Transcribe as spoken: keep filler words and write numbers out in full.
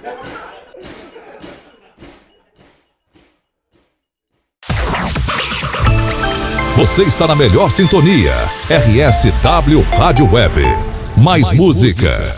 Você está na melhor sintonia. R S W Rádio Web. Mais, Mais música. música.